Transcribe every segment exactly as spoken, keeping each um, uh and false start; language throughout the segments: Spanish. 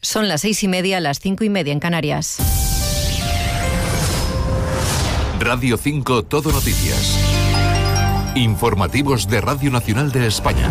Son las seis y media, las cinco y media en Canarias. Radio cinco Todo Noticias. Informativos de Radio Nacional de España.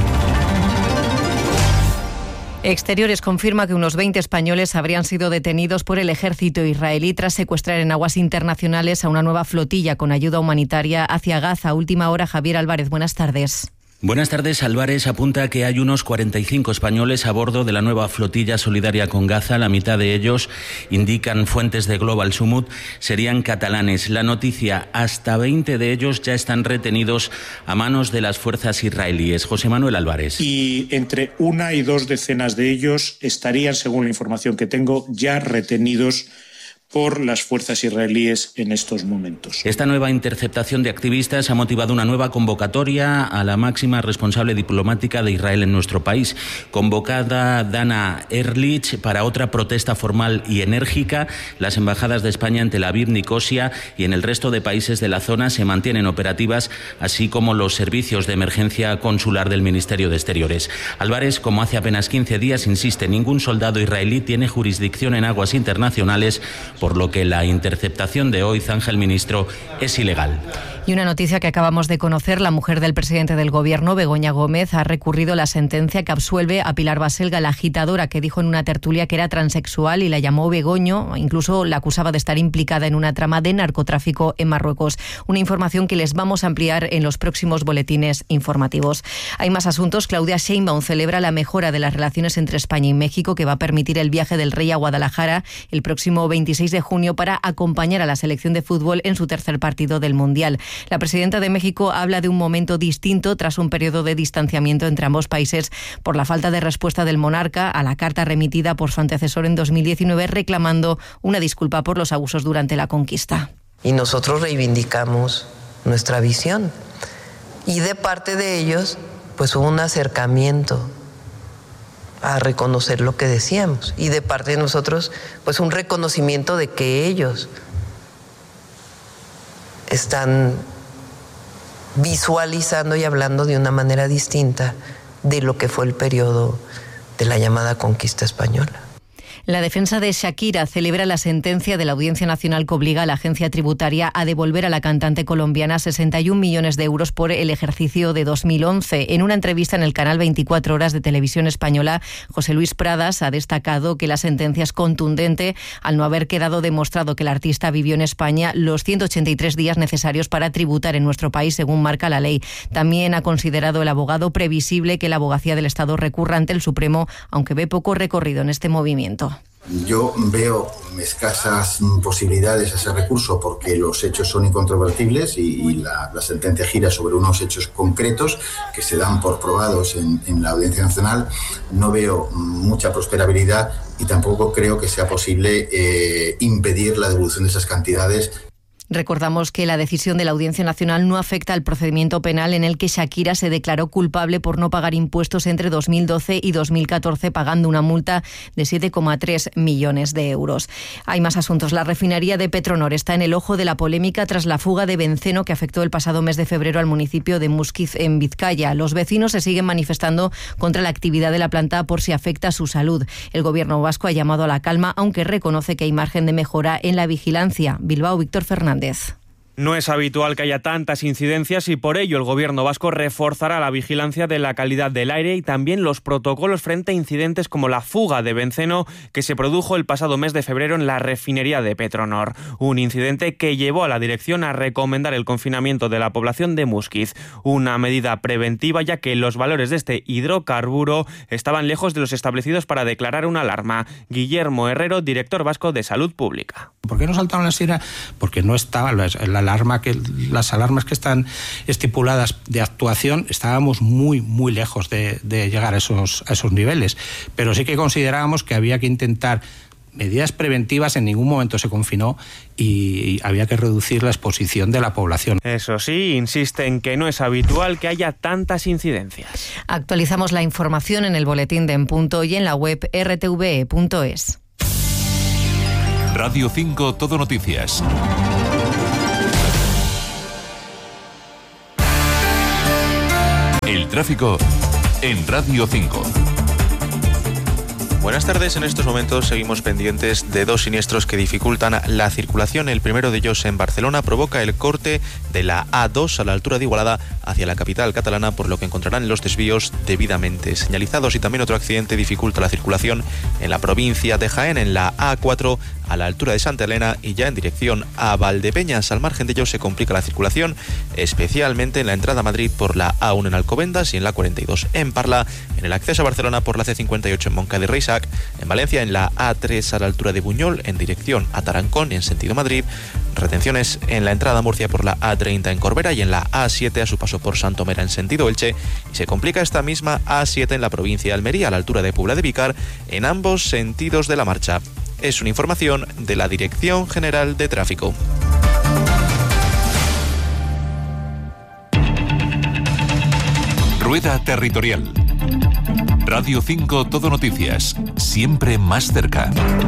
Exteriores confirma que unos veinte españoles habrían sido detenidos por el ejército israelí tras secuestrar en aguas internacionales a una nueva flotilla con ayuda humanitaria hacia Gaza. Última hora, Javier Álvarez, buenas tardes. Buenas tardes. Álvarez apunta que hay unos cuarenta y cinco españoles a bordo de la nueva flotilla solidaria con Gaza. La mitad de ellos, indican fuentes de Global Sumut, serían catalanes. La noticia, hasta veinte de ellos ya están retenidos a manos de las fuerzas israelíes. José Manuel Álvarez. Y entre una y dos decenas de ellos estarían, según la información que tengo, ya retenidos por las fuerzas israelíes en estos momentos. Esta nueva interceptación de activistas ha motivado una nueva convocatoria a la máxima responsable diplomática de Israel en nuestro país. Convocada Dana Ehrlich para otra protesta formal y enérgica. Las embajadas de España en Tel Aviv, Nicosia y en el resto de países de la zona se mantienen operativas, así como los servicios de emergencia consular del Ministerio de Exteriores. Álvarez, como hace apenas quince días, insiste, ningún soldado israelí tiene jurisdicción en aguas internacionales, por lo que la interceptación de hoy, zanja el ministro, es ilegal. Y una noticia que acabamos de conocer: la mujer del presidente del Gobierno, Begoña Gómez, ha recurrido la sentencia que absuelve a Pilar Baselga, la agitadora que dijo en una tertulia que era transexual y la llamó Begoño, incluso la acusaba de estar implicada en una trama de narcotráfico en Marruecos. Una información que les vamos a ampliar en los próximos boletines informativos. Hay más asuntos. Claudia Sheinbaum celebra la mejora de las relaciones entre España y México, que va a permitir el viaje del rey a Guadalajara el próximo veintiséis de junio para acompañar a la selección de fútbol en su tercer partido del Mundial. La presidenta de México habla de un momento distinto tras un periodo de distanciamiento entre ambos países por la falta de respuesta del monarca a la carta remitida por su antecesor en dos mil diecinueve reclamando una disculpa por los abusos durante la conquista. Y nosotros reivindicamos nuestra visión. Y de parte de ellos, pues hubo un acercamiento a reconocer lo que decíamos. Y de parte de nosotros, pues un reconocimiento de que ellos están visualizando y hablando de una manera distinta de lo que fue el periodo de la llamada conquista española. La defensa de Shakira celebra la sentencia de la Audiencia Nacional que obliga a la agencia tributaria a devolver a la cantante colombiana sesenta y un millones de euros por el ejercicio de dos mil once. En una entrevista en el canal veinticuatro horas de Televisión Española, José Luis Pradas ha destacado que la sentencia es contundente al no haber quedado demostrado que el artista vivió en España los ciento ochenta y tres días necesarios para tributar en nuestro país, según marca la ley. También ha considerado el abogado previsible que la abogacía del Estado recurra ante el Supremo, aunque ve poco recorrido en este movimiento. Yo veo escasas posibilidades a ese recurso porque los hechos son incontrovertibles y, y la, la sentencia gira sobre unos hechos concretos que se dan por probados en, en la Audiencia Nacional. No veo mucha prosperabilidad y tampoco creo que sea posible eh, impedir la devolución de esas cantidades. Recordamos que la decisión de la Audiencia Nacional no afecta al procedimiento penal en el que Shakira se declaró culpable por no pagar impuestos entre dos mil doce y dos mil catorce, pagando una multa de siete coma tres millones de euros. Hay más asuntos. La refinería de Petronor está en el ojo de la polémica tras la fuga de benceno que afectó el pasado mes de febrero al municipio de Muskiz, en Vizcaya. Los vecinos se siguen manifestando contra la actividad de la planta por si afecta a su salud. El Gobierno vasco ha llamado a la calma, aunque reconoce que hay margen de mejora en la vigilancia. Bilbao, Víctor Fernández. No es habitual que haya tantas incidencias y por ello el Gobierno vasco reforzará la vigilancia de la calidad del aire y también los protocolos frente a incidentes como la fuga de benceno que se produjo el pasado mes de febrero en la refinería de Petronor. Un incidente que llevó a la dirección a recomendar el confinamiento de la población de Muskiz. Una medida preventiva ya que los valores de este hidrocarburo estaban lejos de los establecidos para declarar una alarma. Guillermo Herrero, director vasco de Salud Pública. ¿Por qué no saltaron las sirenas? Porque no estaba la, la alarma que las alarmas que están estipuladas de actuación, estábamos muy muy lejos de, de llegar a esos a esos niveles, pero sí que considerábamos que había que intentar medidas preventivas. En ningún momento se confinó y había que reducir la exposición de la población. Eso sí, insiste en que no es habitual que haya tantas incidencias. Actualizamos la información en el boletín de En Punto y en la web erre te ve e punto es. Radio cinco Todo Noticias. El tráfico en Radio cinco. Buenas tardes. En estos momentos seguimos pendientes de dos siniestros que dificultan la circulación. El primero de ellos en Barcelona provoca el corte de la A dos a la altura de Igualada hacia la capital catalana, por lo que encontrarán los desvíos debidamente señalizados. Y también otro accidente dificulta la circulación en la provincia de Jaén, en la A cuatro a la altura de Santa Elena y ya en dirección a Valdepeñas. Al margen de ello se complica la circulación, especialmente en la entrada a Madrid por la A uno en Alcobendas y en la cuarenta y dos en Parla, en el acceso a Barcelona por la C cincuenta y ocho en Moncada y Reixac, en Valencia en la A tres a la altura de Buñol en dirección a Tarancón y en sentido Madrid, retenciones en la entrada a Murcia por la A treinta en Corbera y en la A siete a su paso por Santomera en sentido Elche, y se complica esta misma A siete en la provincia de Almería a la altura de Puebla de Vicar en ambos sentidos de la marcha. Es una información de la Dirección General de Tráfico. Rueda Territorial. Radio cinco Todo Noticias, siempre más cerca.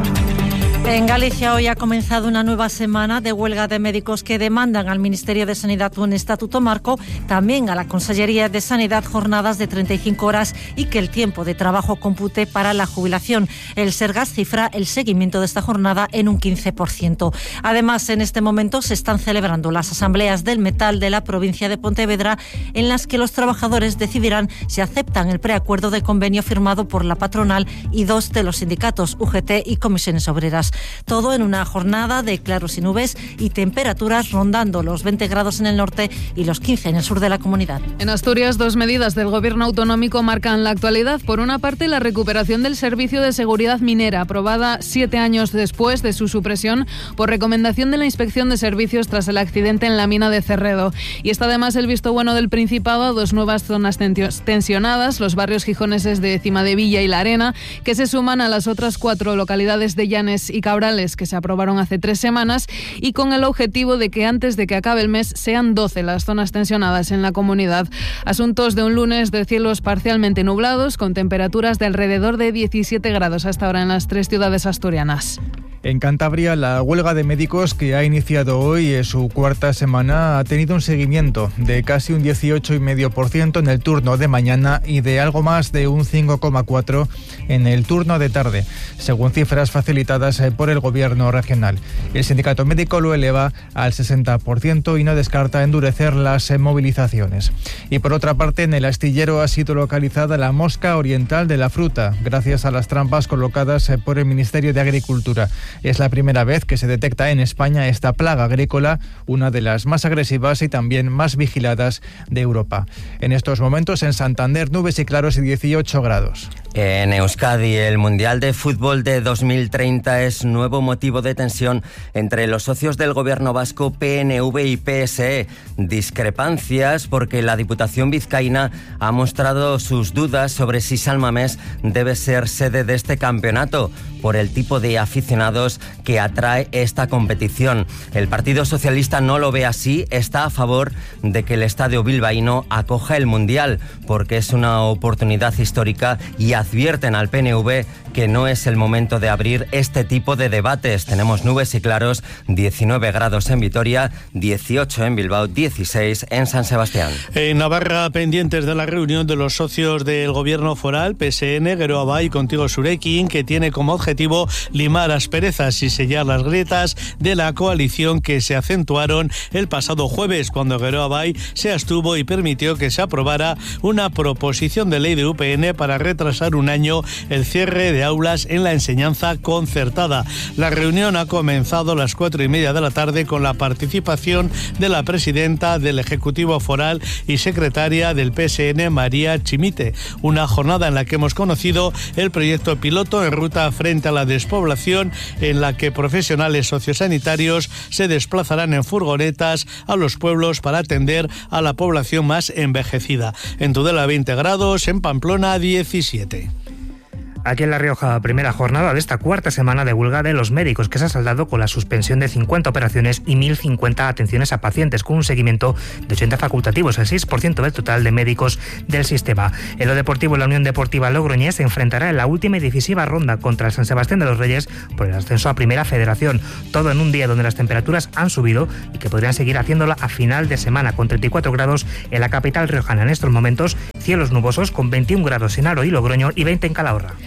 En Galicia hoy ha comenzado una nueva semana de huelga de médicos que demandan al Ministerio de Sanidad un estatuto marco, también a la Consellería de Sanidad jornadas de treinta y cinco horas y que el tiempo de trabajo compute para la jubilación. El Sergas cifra el seguimiento de esta jornada en un quince por ciento. Además, en este momento se están celebrando las asambleas del metal de la provincia de Pontevedra, en las que los trabajadores decidirán si aceptan el preacuerdo de convenio firmado por la patronal y dos de los sindicatos, U G T y Comisiones Obreras. Todo en una jornada de claros y nubes y temperaturas rondando los veinte grados en el norte y los quince en el sur de la comunidad. En Asturias, dos medidas del gobierno autonómico marcan la actualidad. Por una parte, la recuperación del servicio de seguridad minera, aprobada siete años después de su supresión por recomendación de la Inspección de Servicios tras el accidente en la mina de Cerredo. Y está además el visto bueno del Principado a dos nuevas zonas tensionadas, los barrios gijoneses de Cimadevilla y La Arena, que se suman a las otras cuatro localidades de Llanes y Cabrales que se aprobaron hace tres semanas, y con el objetivo de que antes de que acabe el mes sean doce las zonas tensionadas en la comunidad. Asuntos de un lunes de cielos parcialmente nublados, con temperaturas de alrededor de diecisiete grados hasta ahora en las tres ciudades asturianas. En Cantabria, la huelga de médicos que ha iniciado hoy en su cuarta semana ha tenido un seguimiento de casi un dieciocho coma cinco por ciento en el turno de mañana y de algo más de un cinco coma cuatro por ciento en el turno de tarde, según cifras facilitadas por el gobierno regional. El sindicato médico lo eleva al sesenta por ciento y no descarta endurecer las movilizaciones. Y por otra parte, en el astillero ha sido localizada la mosca oriental de la fruta, gracias a las trampas colocadas por el Ministerio de Agricultura. Es la primera vez que se detecta en España esta plaga agrícola, una de las más agresivas y también más vigiladas de Europa. En estos momentos en Santander, nubes y claros y dieciocho grados. En Euskadi, el Mundial de Fútbol de dos mil treinta es nuevo motivo de tensión entre los socios del gobierno vasco, P N V y P S E. Discrepancias porque la Diputación vizcaína ha mostrado sus dudas sobre si San Mamés debe ser sede de este campeonato por el tipo de aficionados que atrae esta competición. El Partido Socialista no lo ve así, está a favor de que el Estadio bilbaíno acoja el Mundial porque es una oportunidad histórica, y advierten al P N V que no es el momento de abrir este tipo de debates. Tenemos nubes y claros, diecinueve grados en Vitoria, dieciocho en Bilbao, dieciséis en San Sebastián. En Navarra, pendientes de la reunión de los socios del gobierno foral, P S N, Geroa Bai, Contigo Zurekin, que tiene como objetivo limar asperezas y sellar las grietas de la coalición que se acentuaron el pasado jueves, cuando Geroa Bai se abstuvo y permitió que se aprobara una proposición de ley de U P N para retrasar un año el cierre de aulas en la enseñanza concertada. La reunión ha comenzado a las cuatro y media de la tarde con la participación de la presidenta del Ejecutivo Foral y secretaria del P S N, María Chimite. Una jornada en la que hemos conocido el proyecto piloto en ruta frente a la despoblación, en la que profesionales sociosanitarios se desplazarán en furgonetas a los pueblos para atender a la población más envejecida. En Tudela veinte grados, en Pamplona diecisiete. Aquí en La Rioja, primera jornada de esta cuarta semana de huelga de los médicos, que se ha saldado con la suspensión de cincuenta operaciones y mil cincuenta atenciones a pacientes, con un seguimiento de ochenta facultativos, el seis por ciento del total de médicos del sistema. En lo deportivo, la Unión Deportiva Logroñés se enfrentará en la última y decisiva ronda contra el San Sebastián de los Reyes por el ascenso a Primera Federación. Todo en un día donde las temperaturas han subido y que podrían seguir haciéndola a final de semana, con treinta y cuatro grados en la capital riojana. En estos momentos, cielos nubosos con veintiún grados en Aro y Logroño y veinte en Calahorra.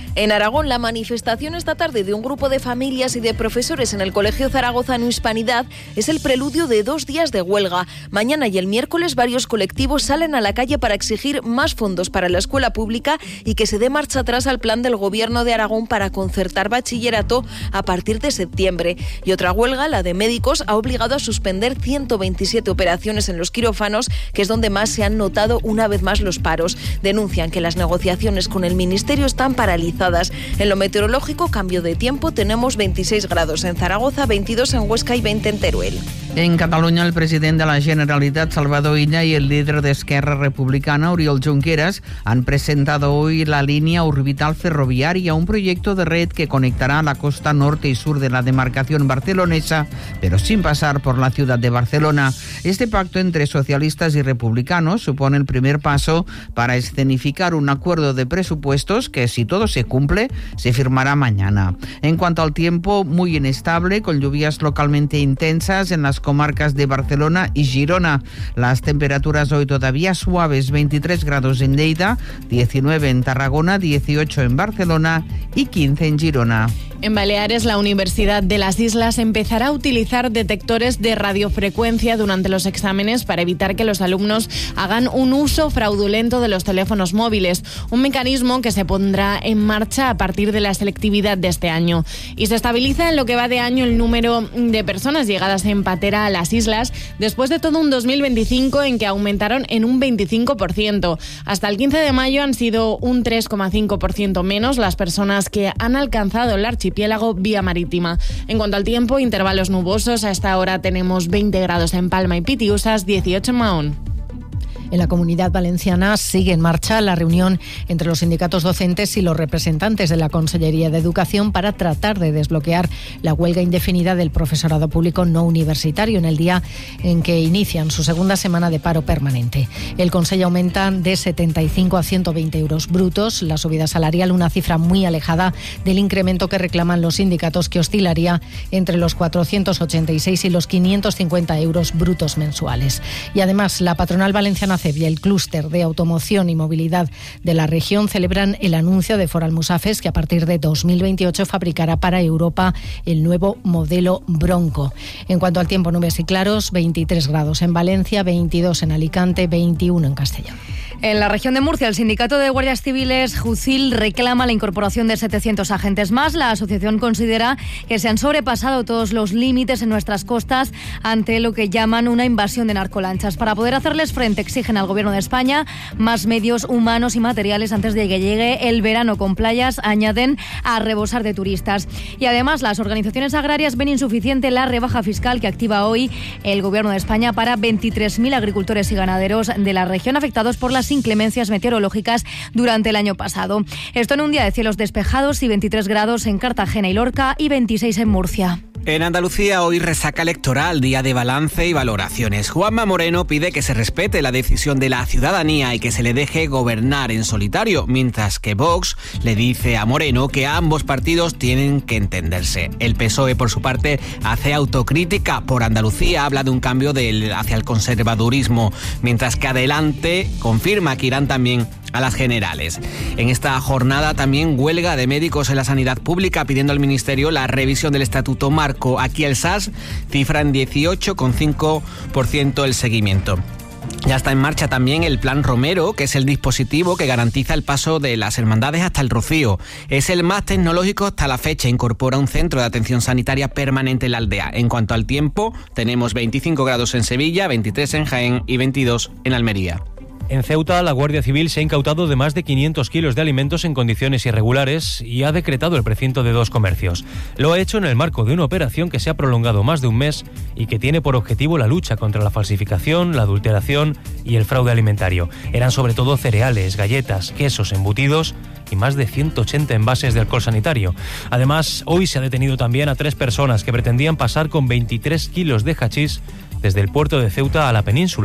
En Aragón, la manifestación esta tarde de un grupo de familias y de profesores en el Colegio Zaragozano Hispanidad es el preludio de dos días de huelga. Mañana y el miércoles varios colectivos salen a la calle para exigir más fondos para la escuela pública y que se dé marcha atrás al plan del Gobierno de Aragón para concertar bachillerato a partir de septiembre. Y otra huelga, la de médicos, ha obligado a suspender ciento veintisiete operaciones en los quirófanos, que es donde más se han notado una vez más los paros. Denuncian que las negociaciones con el Ministerio están paralizadas. En lo meteorológico, cambio de tiempo, tenemos veintiséis grados en Zaragoza, veintidós en Huesca y veinte en Teruel. En Cataluña, el presidente de la Generalitat, Salvador Illa, y el líder de Esquerra Republicana, Oriol Junqueras, han presentado hoy la línea orbital ferroviaria, un proyecto de red que conectará la costa norte y sur de la demarcación barcelonesa, pero sin pasar por la ciudad de Barcelona. Este pacto entre socialistas y republicanos supone el primer paso para escenificar un acuerdo de presupuestos que, si todo se cumple, se firmará mañana. En cuanto al tiempo, muy inestable, con lluvias localmente intensas en las comarcas de Barcelona y Girona. Las temperaturas hoy todavía suaves, veintitrés grados en Lleida, diecinueve en Tarragona, dieciocho en Barcelona y quince en Girona. En Baleares, la Universidad de las Islas empezará a utilizar detectores de radiofrecuencia durante los exámenes para evitar que los alumnos hagan un uso fraudulento de los teléfonos móviles, un mecanismo que se pondrá en marcha a partir de la selectividad de este año. Y se estabiliza en lo que va de año el número de personas llegadas en patera a las islas, después de todo un dos mil veinticinco en que aumentaron en un veinticinco por ciento. Hasta el quince de mayo han sido un tres coma cinco por ciento menos las personas que han alcanzado el archipiélago vía marítima. En cuanto al tiempo, intervalos nubosos. A esta hora tenemos veinte grados en Palma y Pitiusas, dieciocho en Mahón. En la Comunidad Valenciana sigue en marcha la reunión entre los sindicatos docentes y los representantes de la Consellería de Educación para tratar de desbloquear la huelga indefinida del profesorado público no universitario en el día en que inician su segunda semana de paro permanente. El Consell aumenta de setenta y cinco a ciento veinte euros brutos la subida salarial, una cifra muy alejada del incremento que reclaman los sindicatos, que oscilaría entre los cuatrocientos ochenta y seis y los quinientos cincuenta euros brutos mensuales. Y además, la patronal valenciana C E B y el clúster de automoción y movilidad de la región celebran el anuncio de Ford Almusafes, que a partir de dos mil veintiocho fabricará para Europa el nuevo modelo Bronco. En cuanto al tiempo, nubes y claros, veintitrés grados en Valencia, veintidós en Alicante, veintiuno en Castellón. En la región de Murcia, el sindicato de guardias civiles Jucil reclama la incorporación de setecientos agentes más. La asociación considera que se han sobrepasado todos los límites en nuestras costas ante lo que llaman una invasión de narcolanchas. Para poder hacerles frente, exigen al Gobierno de España más medios humanos y materiales antes de que llegue el verano, con playas, añaden, a rebosar de turistas. Y además, las organizaciones agrarias ven insuficiente la rebaja fiscal que activa hoy el Gobierno de España para veintitrés mil agricultores y ganaderos de la región afectados por las inclemencias meteorológicas durante el año pasado. Esto en un día de cielos despejados y veintitrés grados en Cartagena y Lorca y veintiséis en Murcia. En Andalucía hoy resaca electoral, día de balance y valoraciones. Juanma Moreno pide que se respete la decisión de la ciudadanía y que se le deje gobernar en solitario, mientras que Vox le dice a Moreno que ambos partidos tienen que entenderse. El P S O E, por su parte, hace autocrítica por Andalucía, habla de un cambio del, hacia el conservadurismo, mientras que Adelante confirma que irán también a las generales. En esta jornada también huelga de médicos en la sanidad pública, pidiendo al Ministerio la revisión del Estatuto Marco. Aquí el S A S cifra en dieciocho coma cinco por ciento el seguimiento. Ya está en marcha también el Plan Romero, que es el dispositivo que garantiza el paso de las hermandades hasta el Rocío. Es el más tecnológico hasta la fecha, incorpora un centro de atención sanitaria permanente en la aldea. En cuanto al tiempo, tenemos veinticinco grados en Sevilla, veintitrés en Jaén y veintidós en Almería. En Ceuta, la Guardia Civil se ha incautado de más de quinientos kilos de alimentos en condiciones irregulares y ha decretado el precinto de dos comercios. Lo ha hecho en el marco de una operación que se ha prolongado más de un mes y que tiene por objetivo la lucha contra la falsificación, la adulteración y el fraude alimentario. Eran sobre todo cereales, galletas, quesos, embutidos y más de ciento ochenta envases de alcohol sanitario. Además, hoy se ha detenido también a tres personas que pretendían pasar con veintitrés kilos de hachís desde el puerto de Ceuta a la península.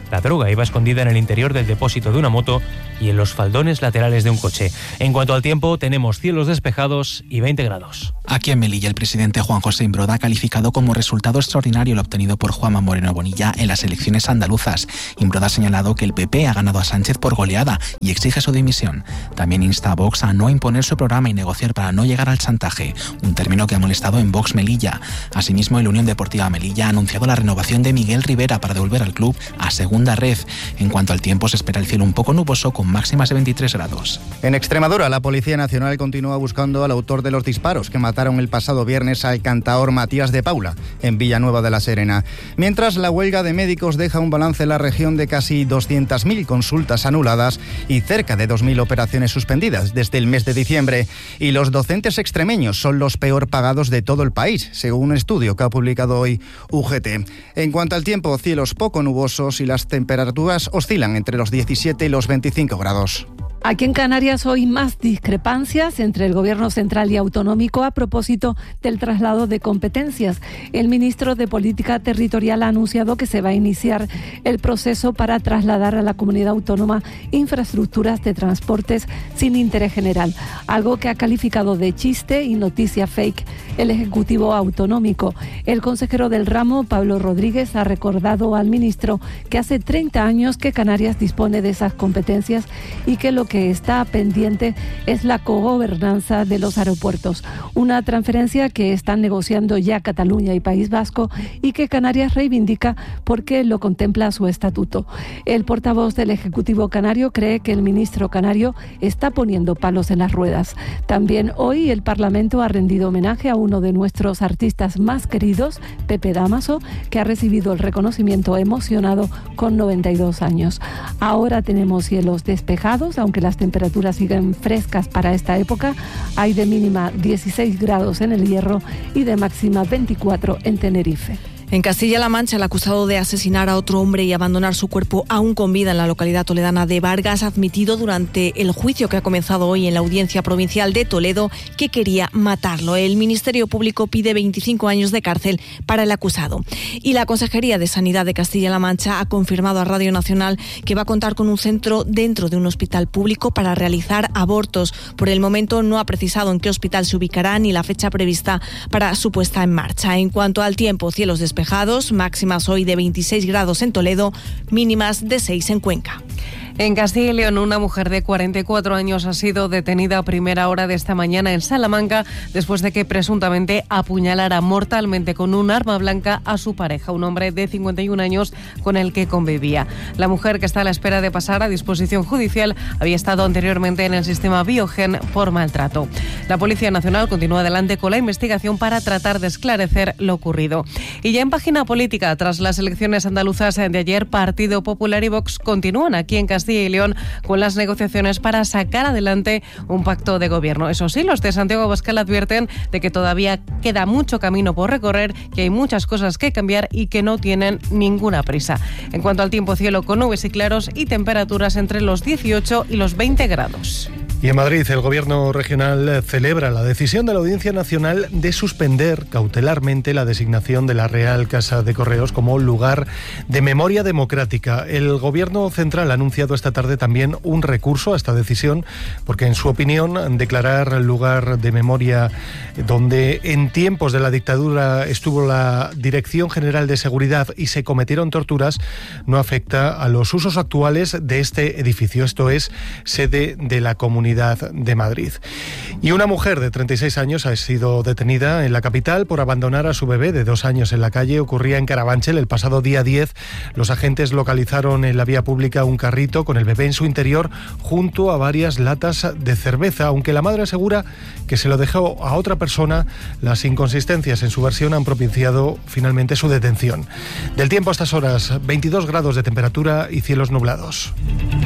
La droga iba escondida en el interior del depósito de una moto y en los faldones laterales de un coche. En cuanto al tiempo, tenemos cielos despejados y veinte grados. Aquí en Melilla, el presidente Juan José Imbroda ha calificado como resultado extraordinario lo obtenido por Juanma Moreno Bonilla en las elecciones andaluzas. Imbroda ha señalado que el P P ha ganado a Sánchez por goleada y exige su dimisión. También insta a Vox a no imponer su programa y negociar para no llegar al chantaje, un término que ha molestado en Vox Melilla. Asimismo, el Unión Deportiva Melilla ha anunciado la renovación de Miguel Rivera para devolver al club a segunda red. En cuanto al tiempo, se espera el cielo un poco nuboso con máximas de veintitrés grados. En Extremadura, la Policía Nacional continúa buscando al autor de los disparos que mataron el pasado viernes al cantaor Matías de Paula, en Villanueva de la Serena. Mientras, la huelga de médicos deja un balance en la región de casi doscientas mil consultas anuladas y cerca de dos mil operaciones suspendidas desde el mes de diciembre. Y los docentes extremeños son los peor pagados de todo el país, según un estudio que ha publicado hoy U G T. En cuanto al tiempo, cielos poco nubosos y las temperaturas oscilan entre los diecisiete y los veinticinco grados. Aquí en Canarias hoy más discrepancias entre el Gobierno central y autonómico a propósito del traslado de competencias. El ministro de Política Territorial ha anunciado que se va a iniciar el proceso para trasladar a la comunidad autónoma infraestructuras de transportes sin interés general, algo que ha calificado de chiste y noticia fake el Ejecutivo autonómico. El consejero del ramo, Pablo Rodríguez, ha recordado al ministro que hace treinta años que Canarias dispone de esas competencias y que lo que que está pendiente es la cogobernanza de los aeropuertos, una transferencia que están negociando ya Cataluña y País Vasco y que Canarias reivindica porque lo contempla su estatuto. El portavoz del Ejecutivo canario cree que el ministro canario está poniendo palos en las ruedas. También hoy el Parlamento ha rendido homenaje a uno de nuestros artistas más queridos, Pepe Dámaso, que ha recibido el reconocimiento emocionado con noventa y dos años. Ahora tenemos cielos despejados, aunque las temperaturas siguen frescas para esta época. Hay de mínima dieciséis grados en El Hierro y de máxima veinticuatro en Tenerife. En Castilla-La Mancha, el acusado de asesinar a otro hombre y abandonar su cuerpo aún con vida en la localidad toledana de Vargas ha admitido durante el juicio que ha comenzado hoy en la Audiencia Provincial de Toledo que quería matarlo. El Ministerio Público pide veinticinco años de cárcel para el acusado. Y la Consejería de Sanidad de Castilla-La Mancha ha confirmado a Radio Nacional que va a contar con un centro dentro de un hospital público para realizar abortos. Por el momento no ha precisado en qué hospital se ubicará ni la fecha prevista para su puesta en marcha. En cuanto al tiempo, cielos despejados, máximas hoy de veintiséis grados en Toledo, mínimas de seis en Cuenca. En Castilla y León, una mujer de cuarenta y cuatro años ha sido detenida a primera hora de esta mañana en Salamanca después de que presuntamente apuñalara mortalmente con un arma blanca a su pareja, un hombre de cincuenta y un años con el que convivía. La mujer, que está a la espera de pasar a disposición judicial, había estado anteriormente en el sistema Biogen por maltrato. La Policía Nacional continúa adelante con la investigación para tratar de esclarecer lo ocurrido. Y ya en página política, tras las elecciones andaluzas de ayer, Partido Popular y Vox continúan aquí en Castilla y León con las negociaciones para sacar adelante un pacto de gobierno. Eso sí, los de Santiago Abascal advierten de que todavía queda mucho camino por recorrer, que hay muchas cosas que cambiar y que no tienen ninguna prisa. En cuanto al tiempo, cielo con nubes y claros y temperaturas entre los dieciocho y los veinte grados. Y en Madrid, el Gobierno regional celebra la decisión de la Audiencia Nacional de suspender cautelarmente la designación de la Real Casa de Correos como lugar de memoria democrática. El Gobierno central ha anunciado esta tarde también un recurso a esta decisión, porque en su opinión, declarar lugar de memoria donde en tiempos de la dictadura estuvo la Dirección General de Seguridad y se cometieron torturas, no afecta a los usos actuales de este edificio. Esto es sede de la Comunidad de Madrid. Y una mujer de treinta y seis años ha sido detenida en la capital por abandonar a su bebé de dos años en la calle. Ocurría en Carabanchel el pasado día diez. Los agentes localizaron en la vía pública un carrito con el bebé en su interior junto a varias latas de cerveza, aunque la madre asegura que se lo dejó a otra persona. Las inconsistencias en su versión han propiciado finalmente su detención. Del tiempo a estas horas, veintidós grados de temperatura y cielos nublados.